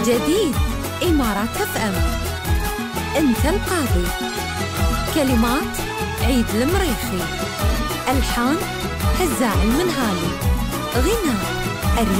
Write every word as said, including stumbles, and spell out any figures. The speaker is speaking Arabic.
جديد إمارات اف ام. أنت القاضي. كلمات عيد المريخي، ألحان هزاع المنهالي، غناء